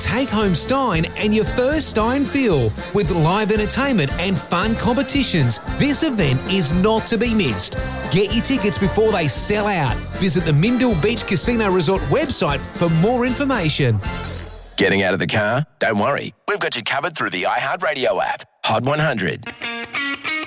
take home Stein and your first Stein feel with live entertainment and fun competitions. This event is not to be missed. Get your tickets before they sell out. Visit the Mindil Beach Casino Resort website for more information. Getting out of the car? Don't worry. We've got you covered through the iHeartRadio app. Hot 100.